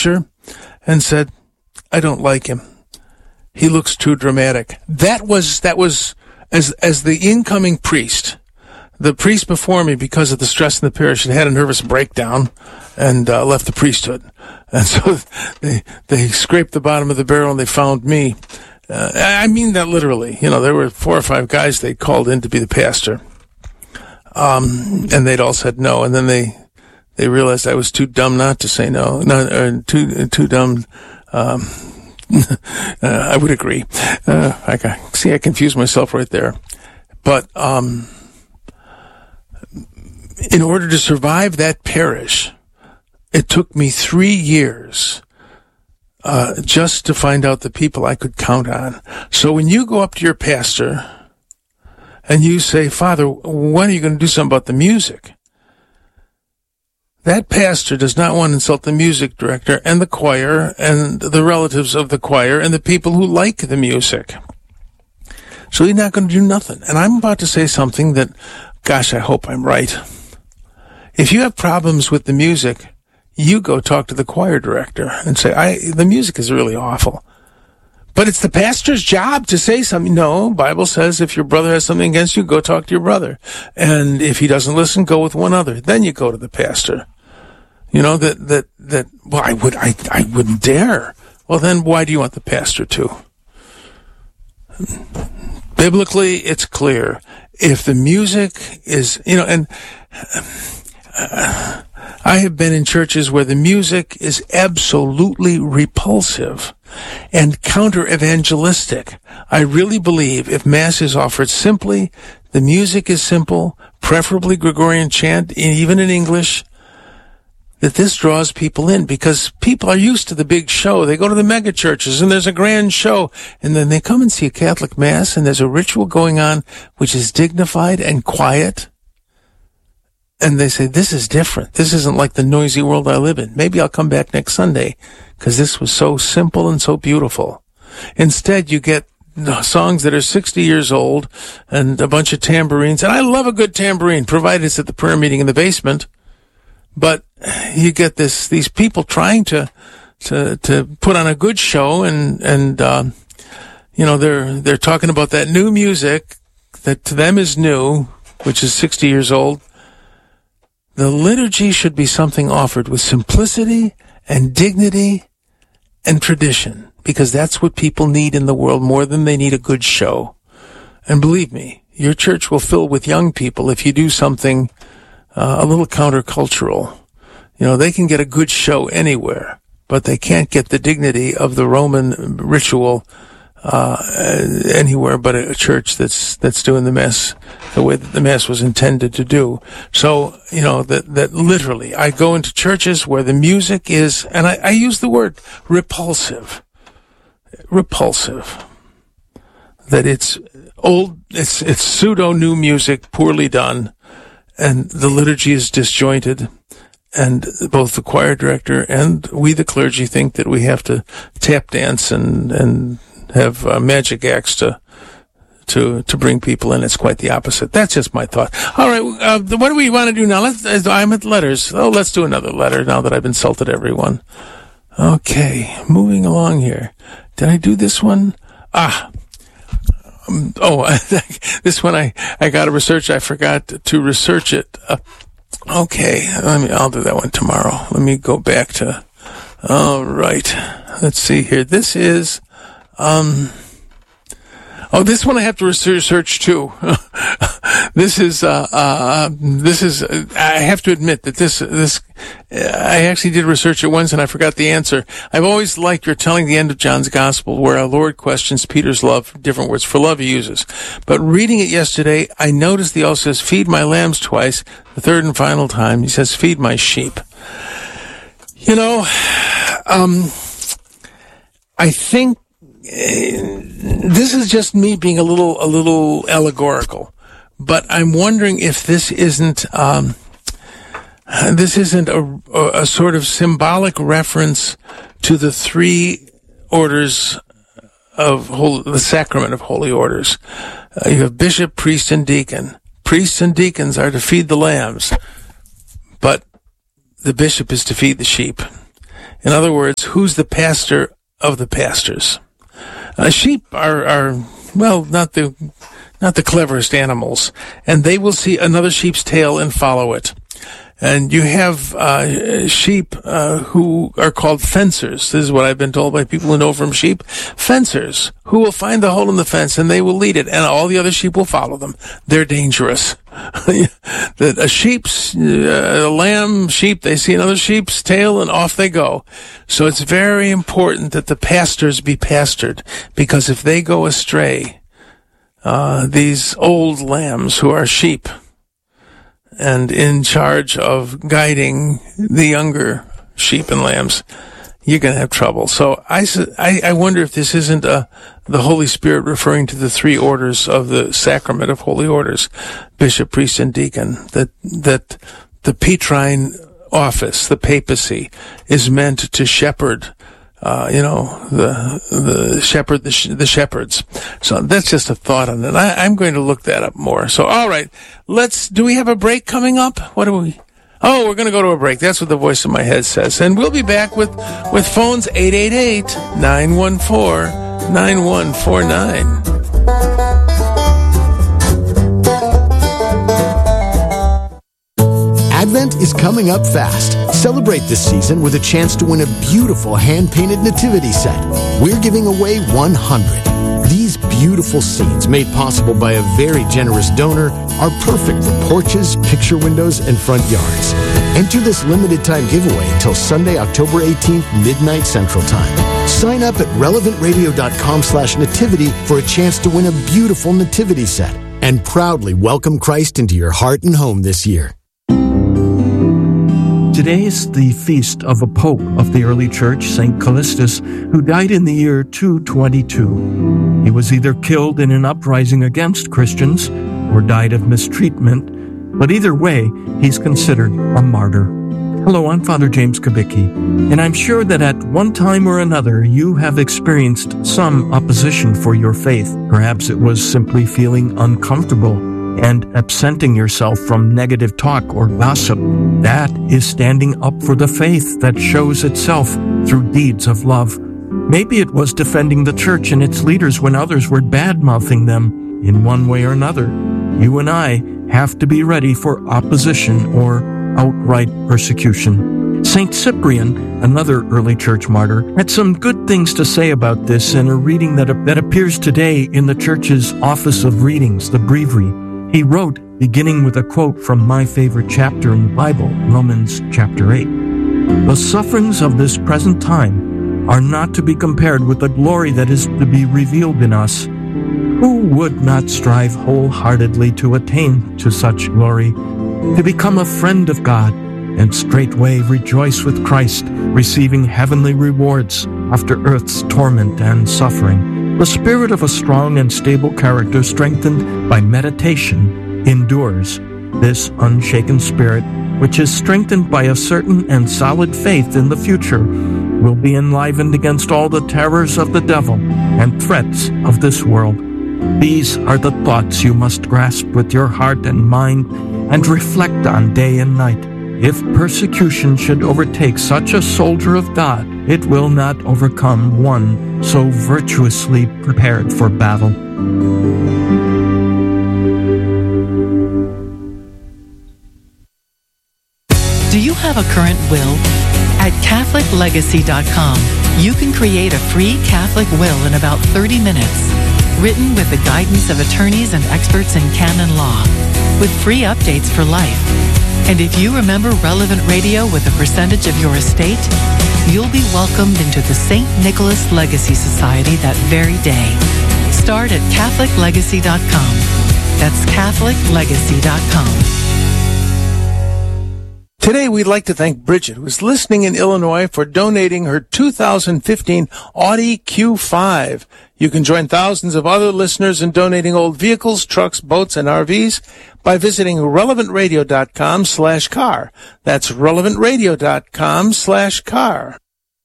preacher and said, I don't like him. He looks too dramatic. That was as the incoming priest. The priest before me, because of the stress in the parish, had a nervous breakdown and left the priesthood. And so they scraped the bottom of the barrel and they found me. I mean that literally. You know, there were 4 or 5 guys they called in to be the pastor. And they'd all said no. And then they realized I was too dumb not to say no. Too dumb. I would agree. I confused myself right there. But, in order to survive that parish, it took me 3 years, just to find out the people I could count on. So when you go up to your pastor and you say, Father, when are you going to do something about the music? That pastor does not want to insult the music director and the choir and the relatives of the choir and the people who like the music. So he's not going to do nothing. And I'm about to say something that, gosh, I hope I'm right. If you have problems with the music, you go talk to the choir director and say, the music is really awful. But it's the pastor's job to say something. No, Bible says if your brother has something against you, go talk to your brother. And if he doesn't listen, go with one other. Then you go to the pastor. You know, well, I wouldn't dare. Well, then why do you want the pastor to? Biblically, it's clear. If the music is, and I have been in churches where the music is absolutely repulsive and counter-evangelistic. I really believe if Mass is offered simply, the music is simple, preferably Gregorian chant, even in English, that this draws people in because people are used to the big show. They go to the mega churches and there's a grand show, and then they come and see a Catholic Mass and there's a ritual going on which is dignified and quiet. And they say, this is different. This isn't like the noisy world I live in. Maybe I'll come back next Sunday because this was so simple and so beautiful. Instead, you get songs that are 60 years old and a bunch of tambourines. And I love a good tambourine, provided it's at the prayer meeting in the basement. But you get these people trying to put on a good show and they're talking about that new music that to them is new, which is 60 years old. The liturgy should be something offered with simplicity and dignity and tradition, because that's what people need in the world more than they need a good show. And believe me, your church will fill with young people if you do something a little countercultural. You know, they can get a good show anywhere, but they can't get the dignity of the Roman ritual anywhere but a church that's doing the Mass the way that the Mass was intended to do. So, that literally, I go into churches where the music is, and I use the word repulsive. Repulsive. That it's old, it's pseudo new music, poorly done, and the liturgy is disjointed. And both the choir director and we, the clergy, think that we have to tap dance and have magic acts to bring people in. It's quite the opposite. That's just my thought. All right, what do we want to do now? I'm at letters. Oh, let's do another letter now that I've insulted everyone. Okay, moving along here. Did I do this one? This one I got to research. I forgot to research it. Okay, I'll do that one tomorrow. Let me go back to. All right, let's see here. This is. This one I have to research too. This is, I have to admit that this, I actually did research it once and I forgot the answer. I've always liked your telling the end of John's Gospel where our Lord questions Peter's love, different words for love he uses. But reading it yesterday, I noticed he also says, feed my lambs twice. The third and final time, he says, feed my sheep. I think this is just me being a little allegorical, but I'm wondering if this isn't a sort of symbolic reference to the three orders of the sacrament of holy orders. You have bishop, priest, and deacon. Priests and deacons are to feed the lambs, but the bishop is to feed the sheep. In other words, who's the pastor of the pastors? Sheep are not the cleverest animals, and they will see another sheep's tail and follow it. And you have sheep who are called fencers. This is what I've been told by people who know from sheep. Fencers who will find the hole in the fence and they will lead it, and all the other sheep will follow them. They're dangerous. A lamb, sheep, they see another sheep's tail and off they go. So it's very important that the pastors be pastored, because if they go astray, these old lambs who are sheep and in charge of guiding the younger sheep and lambs, you're going to have trouble. So I wonder if this isn't the Holy Spirit referring to the three orders of the sacrament of holy orders, bishop, priest, and deacon, that the Petrine office, the papacy, is meant to shepherd the shepherds. So that's just a thought on it. I'm going to look that up more. So, all right, do we have a break coming up? We're going to go to a break. That's what the voice in my head says. And we'll be back with phones 888-914-9149. Advent is coming up fast. Celebrate this season with a chance to win a beautiful hand-painted nativity set. We're giving away 100. These beautiful scenes, made possible by a very generous donor, are perfect for porches, picture windows, and front yards. Enter this limited-time giveaway until Sunday, October 18th, midnight Central Time. Sign up at relevantradio.com/nativity for a chance to win a beautiful nativity set and proudly welcome Christ into your heart and home this year. Today is the feast of a pope of the early church, St. Callistus, who died in the year 222. He was either killed in an uprising against Christians or died of mistreatment, but either way, he's considered a martyr. Hello, I'm Father James Kubicki, and I'm sure that at one time or another you have experienced some opposition for your faith. Perhaps it was simply feeling uncomfortable and absenting yourself from negative talk or gossip. That is standing up for the faith that shows itself through deeds of love. Maybe it was defending the church and its leaders when others were bad-mouthing them in one way or another. You and I have to be ready for opposition or outright persecution. St. Cyprian, another early church martyr, had some good things to say about this in a reading that appears today in the church's Office of Readings, the Breviary. He wrote, beginning with a quote from my favorite chapter in the Bible, Romans chapter 8. The sufferings of this present time are not to be compared with the glory that is to be revealed in us. Who would not strive wholeheartedly to attain to such glory, to become a friend of God, and straightway rejoice with Christ, receiving heavenly rewards after earth's torment and suffering? The spirit of a strong and stable character, strengthened by meditation, endures. This unshaken spirit, which is strengthened by a certain and solid faith in the future, will be enlivened against all the terrors of the devil and threats of this world. These are the thoughts you must grasp with your heart and mind and reflect on day and night. If persecution should overtake such a soldier of God, it will not overcome one so virtuously prepared for battle. Do you have a current will? At CatholicLegacy.com, you can create a free Catholic will in about 30 minutes, written with the guidance of attorneys and experts in canon law, with free updates for life. And if you remember Relevant Radio with a percentage of your estate, you'll be welcomed into the St. Nicholas Legacy Society that very day. Start at CatholicLegacy.com. That's CatholicLegacy.com. Today, we'd like to thank Bridget, who's listening in Illinois, for donating her 2015 Audi Q5. You can join thousands of other listeners in donating old vehicles, trucks, boats, and RVs by visiting relevantradio.com/car. That's relevantradio.com/car.